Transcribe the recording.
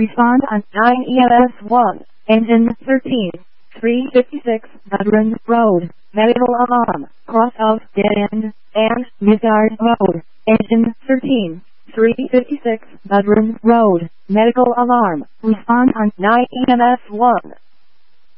Respond on 9 EMS 1, engine 13, 356 Veteran Road, medical alarm, cross of dead end, and Midgard Road, engine 13, 356 Veteran Road, medical alarm. Respond on 9 EMS 1.